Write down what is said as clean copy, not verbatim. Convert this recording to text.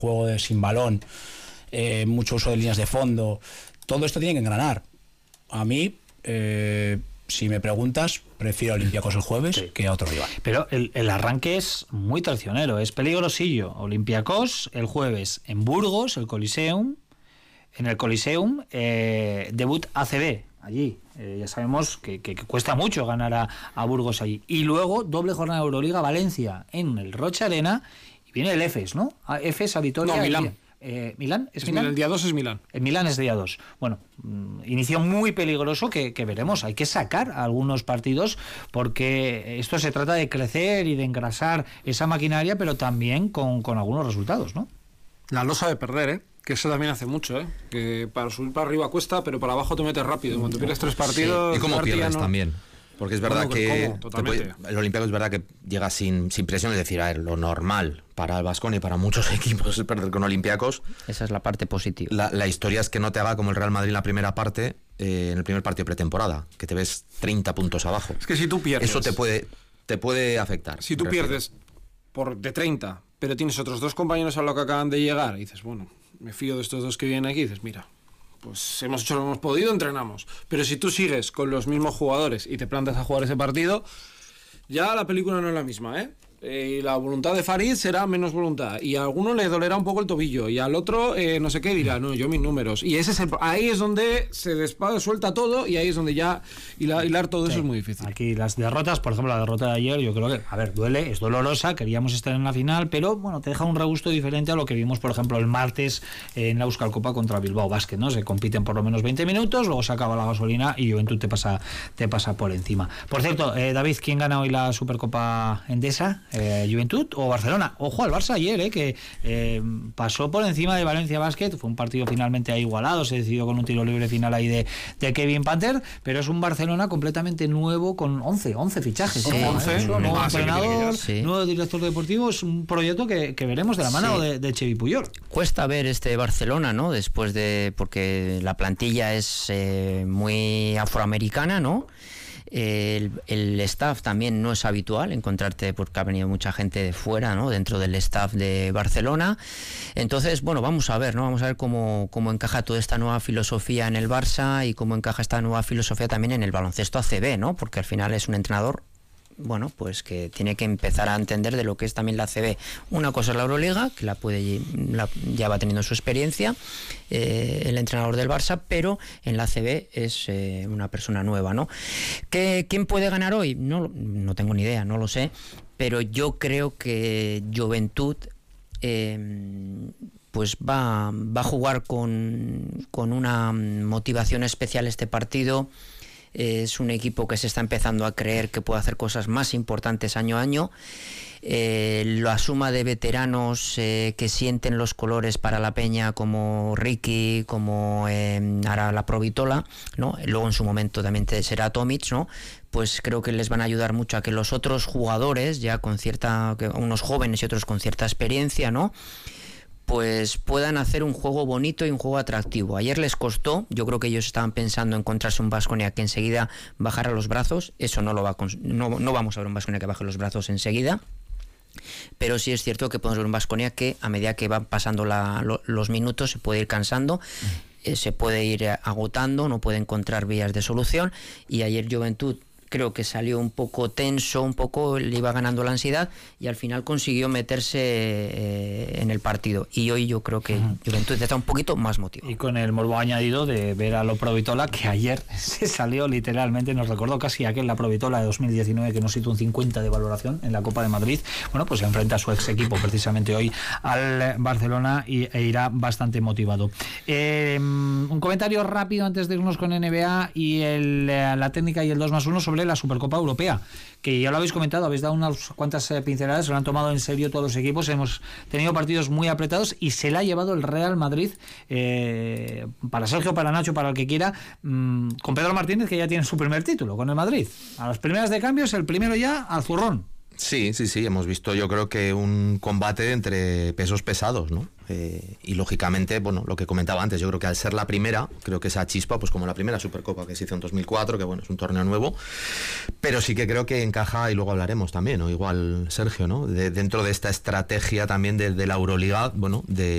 juego sin balón, mucho uso de líneas de fondo, todo esto tiene que engranar. A mí, si me preguntas, prefiero a Olympiacos el jueves que a otro rival. Pero el arranque es muy traicionero, es peligrosillo. Olympiacos el jueves en Burgos, el Coliseum. En el Coliseum, debut ACB, allí. Ya sabemos que cuesta mucho ganar a Burgos allí. Y luego, doble jornada de Euroliga, Valencia, en el Rocha Arena. Y viene el EFES, ¿no? EFES a Vitoria. No, Milán. ¿Milán? ¿Es Milán? El día 2 es Milán. El Milán es día 2. Bueno, inicio muy peligroso que veremos. Hay que sacar algunos partidos porque esto se trata de crecer y de engrasar esa maquinaria, pero también con algunos resultados, ¿no? La losa de perder, que eso también hace mucho, que para subir para arriba cuesta, pero para abajo te metes rápido. Cuando pierdes 3 partidos... Sí. Y cómo pierdes también. Porque es verdad que el Olympiacos es verdad que llega sin presión, es decir, a ver, lo normal para el Baskonia y para muchos equipos es perder con Olympiacos. Esa es la parte positiva. La historia es que no te haga como el Real Madrid en la primera parte, en el primer partido de pretemporada, que te ves 30 puntos abajo. Es que si tú pierdes... Eso te puede afectar. Si tú pierdes de 30, pero tienes otros 2 compañeros a lo que acaban de llegar, y dices, bueno, me fío de estos 2 que vienen aquí, y dices, mira, pues hemos hecho lo que hemos podido, entrenamos. Pero si tú sigues con los mismos jugadores y te plantas a jugar ese partido, ya la película no es la misma, Y la voluntad de Farid será menos voluntad. Y a alguno le dolerá un poco el tobillo. Y al otro, no sé qué, dirá, no, yo mis números. Y ese es ahí es donde se suelta todo. Y ahí es donde ya hilar todo eso es muy difícil. Aquí las derrotas, por ejemplo, la derrota de ayer, yo creo que, a ver, duele, es dolorosa. Queríamos estar en la final, pero bueno, te deja un regusto diferente a lo que vimos, por ejemplo, el martes en la Euskal Copa contra Bilbao Basket, ¿no? Se compiten por lo menos 20 minutos, luego se acaba la gasolina y Juventud te pasa por encima. Por cierto, David, ¿quién gana hoy la Supercopa Endesa? ¿Juventud o Barcelona? Ojo al Barça ayer, que pasó por encima de Valencia Basket. Fue un partido finalmente ahí igualado, se decidió con un tiro libre final ahí de Kevin Panther, pero es un Barcelona completamente nuevo con 11 fichajes. Sí, 11, nuevo entrenador, nuevo director deportivo. Es un proyecto que veremos de la mano de Xevi Puyol. Cuesta ver este Barcelona, ¿no? Después porque la plantilla es muy afroamericana, ¿no? El staff también no es habitual encontrarte, porque ha venido mucha gente de fuera, ¿no? Dentro del staff de Barcelona. Entonces, bueno, vamos a ver, ¿no? Vamos a ver cómo encaja toda esta nueva filosofía en el Barça y cómo encaja esta nueva filosofía también en el baloncesto ACB, ¿no? Porque al final es un entrenador, bueno, pues que tiene que empezar a entender de lo que es también la ACB. Una cosa es la Euroliga, que ya va teniendo su experiencia, el entrenador del Barça, pero en la ACB es una persona nueva, ¿no? ¿Quién puede ganar hoy? No tengo ni idea, no lo sé, pero yo creo que Juventud pues va a jugar con una motivación especial este partido. Es un equipo que se está empezando a creer que puede hacer cosas más importantes año a año. La suma de veteranos que sienten los colores para la peña, como Ricky, como ahora la Provitola, ¿no? Luego en su momento también será Tomic, ¿no? Pues creo que les van a ayudar mucho a que los otros jugadores, ya con unos jóvenes y otros con cierta experiencia, ¿no? Pues puedan hacer un juego bonito y un juego atractivo. Ayer les costó, yo creo que ellos estaban pensando en encontrarse un Baskonia que enseguida bajara los brazos. Eso no vamos a ver un Baskonia que baje los brazos enseguida. Pero sí es cierto que podemos ver un Baskonia que a medida que van pasando los minutos se puede ir cansando, se puede ir agotando, no puede encontrar vías de solución. Y ayer Juventud creo que salió un poco tenso, le iba ganando la ansiedad y al final consiguió meterse en el partido. Y hoy yo creo que Juventud está un poquito más motivado. Y con el morbo añadido de ver a la Provitola, que ayer se salió literalmente, nos recordó casi la Provitola de 2019 que nos hizo un 50 de valoración en la Copa de Madrid. Bueno, pues se enfrenta a su ex equipo precisamente hoy al Barcelona e irá bastante motivado. Un comentario rápido antes de irnos con NBA y la técnica y el 2+1 sobre la Supercopa Europea, que ya lo habéis comentado, habéis dado unas cuantas pinceladas, se lo han tomado en serio todos los equipos, hemos tenido partidos muy apretados y se la ha llevado el Real Madrid, para Sergio, para Nacho, para el que quiera, con Pedro Martínez, que ya tiene su primer título con el Madrid. A las primeras de cambios, el primero ya al zurrón. Sí, hemos visto, yo creo que un combate entre pesos pesados, ¿no? Y lógicamente, bueno, lo que comentaba antes, yo creo que al ser la primera, creo que esa chispa, pues como la primera Supercopa que se hizo en 2004, que bueno, es un torneo nuevo, pero sí que creo que encaja, y luego hablaremos también, ¿no? Igual Sergio, ¿no? Dentro de esta estrategia también de la Euroliga, bueno, de